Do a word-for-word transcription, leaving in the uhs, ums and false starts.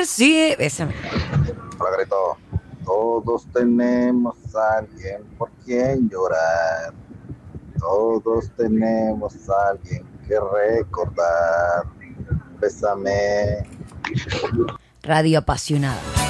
sí. Esa. Hola, Grito. Todos tenemos a alguien por quien llorar. Todos tenemos a alguien que recordar. Bésame. Radio apasionada.